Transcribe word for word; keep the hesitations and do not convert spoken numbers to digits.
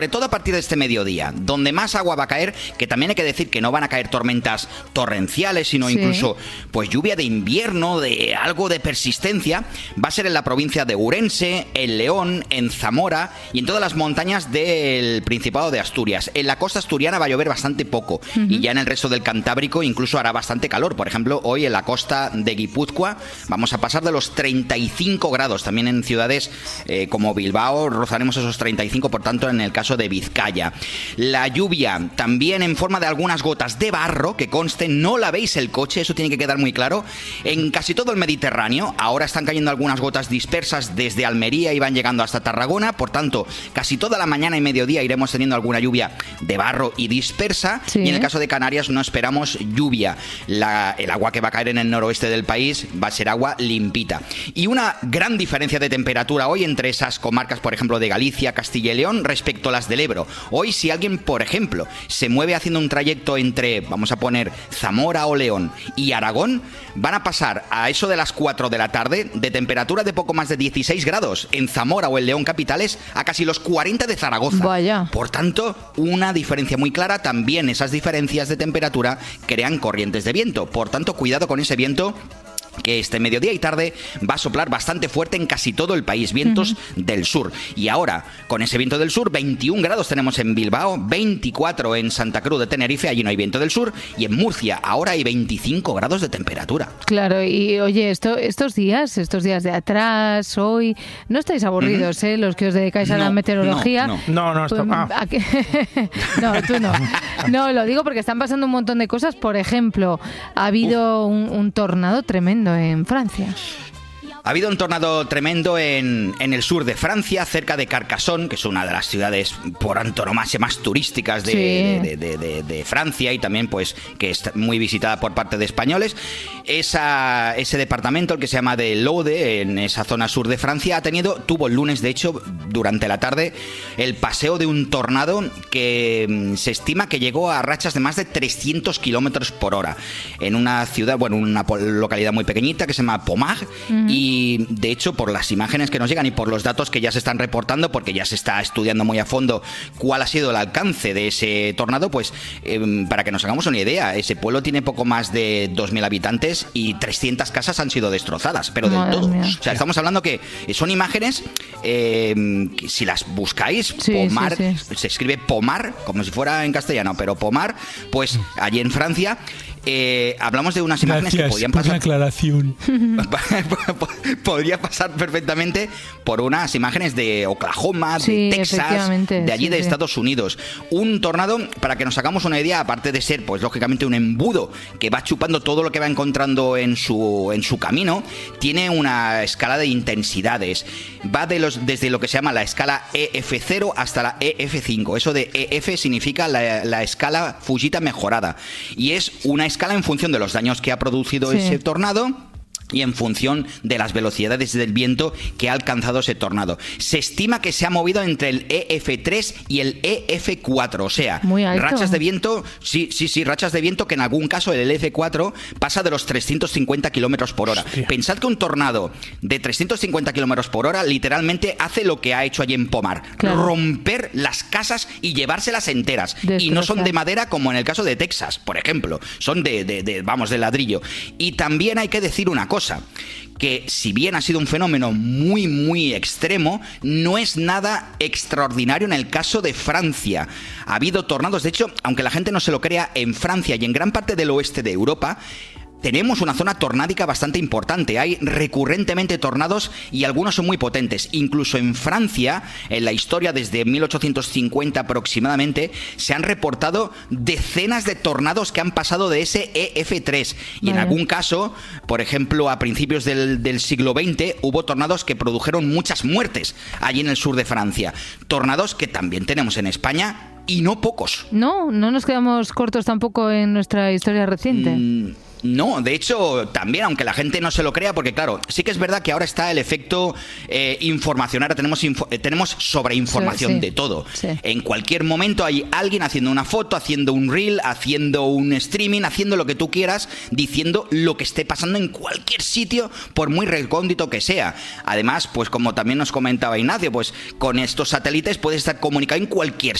sobre todo a partir de este mediodía, donde más agua va a caer, que también hay que decir que no van a caer tormentas torrenciales, sino sí. incluso pues lluvia de invierno, de algo de persistencia, va a ser en la provincia de Ourense, en León, en Zamora y en todas las montañas del Principado de Asturias. En la costa asturiana va a llover bastante poco uh-huh. y ya en el resto del Cantábrico incluso hará bastante calor. Por ejemplo, hoy en la costa de Guipúzcoa vamos a pasar de los treinta y cinco grados. También en ciudades eh, como Bilbao rozaremos esos treinta y cinco, por tanto en el caso de Vizcaya. La lluvia también en forma de algunas gotas de barro, que conste, no lavéis el coche, eso tiene que quedar muy claro. En casi todo el Mediterráneo, ahora están cayendo algunas gotas dispersas desde Almería y van llegando hasta Tarragona, por tanto, casi toda la mañana y mediodía iremos teniendo alguna lluvia de barro y dispersa, sí. y en el caso de Canarias no esperamos lluvia. La, el agua que va a caer en el noroeste del país va a ser agua limpita. Y una gran diferencia de temperatura hoy entre esas comarcas, por ejemplo, de Galicia, Castilla y León, respecto a las del Ebro. Hoy, si alguien, por ejemplo, se mueve haciendo un trayecto entre, vamos a poner, Zamora o León y Aragón, van a pasar a eso de las cuatro de la tarde de temperatura de poco más de dieciséis grados en Zamora o en León capitales a casi los cuarenta de Zaragoza. Vaya. Por tanto, una diferencia muy clara. También esas diferencias de temperatura crean corrientes de viento. Por tanto, cuidado con ese viento, que este mediodía y tarde va a soplar bastante fuerte en casi todo el país, vientos uh-huh. del sur. Y ahora, con ese viento del sur, veintiún grados tenemos en Bilbao, veinticuatro en Santa Cruz de Tenerife, allí no hay viento del sur, y en Murcia ahora hay veinticinco grados de temperatura. Claro, y oye, esto, estos días, estos días de atrás, hoy, no estáis aburridos, uh-huh. ¿eh? Los que os dedicáis a no, la meteorología. No, no, no, no, está, ah. ¿A qué? No, tú no. No, lo digo porque están pasando un montón de cosas. Por ejemplo, ha habido un, un tornado tremendo en Francia. Ha habido un tornado tremendo en, en el sur de Francia, cerca de Carcassonne, que es una de las ciudades por antonomasia más turísticas de, sí. de, de, de, de Francia, y también pues que es muy visitada por parte de españoles. Esa, ese departamento, el que se llama de l'Aude, en esa zona sur de Francia, ha tenido, tuvo el lunes, de hecho, durante la tarde, el paseo de un tornado que se estima que llegó a rachas de más de trescientos kilómetros por hora, en una ciudad, bueno, una localidad muy pequeñita que se llama Pommard, uh-huh. y Y de hecho, por las imágenes que nos llegan y por los datos que ya se están reportando, porque ya se está estudiando muy a fondo cuál ha sido el alcance de ese tornado, pues eh, para que nos hagamos una idea, ese pueblo tiene poco más de dos mil habitantes y trescientas casas han sido destrozadas, pero del todo. Mía. O sea, estamos hablando que son imágenes eh, que si las buscáis, sí, Pommard, sí, sí. se escribe Pommard, como si fuera en castellano, pero Pommard, pues allí en Francia. Eh, hablamos de unas imágenes Gracias que podían pasar. Por la aclaración. Podría pasar perfectamente por unas imágenes de Oklahoma, sí, de Texas, de allí sí, de sí. Estados Unidos. Un tornado, para que nos hagamos una idea, aparte de ser, pues lógicamente, un embudo que va chupando todo lo que va encontrando en su, en su camino, tiene una escala de intensidades. Va de los, desde lo que se llama la escala E F cero hasta la E F cinco. Eso de E F significa la, la escala Fujita mejorada. Y es una escala en función de los daños que ha producido sí. ese tornado y en función de las velocidades del viento que ha alcanzado ese tornado. Se estima que se ha movido entre el E F tres y el E F cuatro, o sea, muy alto. Rachas de viento, sí, sí, sí, rachas de viento que en algún caso el E F cuatro pasa de los trescientos cincuenta kilómetros por hora. Hostia. Pensad que un tornado de trescientos cincuenta kilómetros por hora literalmente hace lo que ha hecho allí en Pommard, claro. romper las casas y llevárselas enteras. Destrozar. Y no son de madera como en el caso de Texas, por ejemplo, son de, de, de, vamos, de ladrillo. Y también hay que decir una cosa, que si bien ha sido un fenómeno muy muy extremo, no es nada extraordinario en el caso de Francia. Ha habido tornados, de hecho, aunque la gente no se lo crea, en Francia y en gran parte del oeste de Europa tenemos una zona tornádica bastante importante. Hay recurrentemente tornados y algunos son muy potentes. Incluso en Francia, en la historia desde mil ochocientos cincuenta aproximadamente, se han reportado decenas de tornados que han pasado de ese E F tres. Y vale. en algún caso, por ejemplo, a principios del, del siglo veinte, hubo tornados que produjeron muchas muertes allí en el sur de Francia. Tornados que también tenemos en España y no pocos. No, no nos quedamos cortos tampoco en nuestra historia reciente. Mm. No, de hecho, también, aunque la gente no se lo crea, porque claro, sí que es verdad que ahora está el efecto eh, información. Ahora tenemos, info, eh, tenemos sobreinformación sí, sí. de todo. Sí. En cualquier momento hay alguien haciendo una foto, haciendo un reel, haciendo un streaming, haciendo lo que tú quieras, diciendo lo que esté pasando en cualquier sitio, por muy recóndito que sea. Además, pues como también nos comentaba Ignacio, pues con estos satélites puedes estar comunicado en cualquier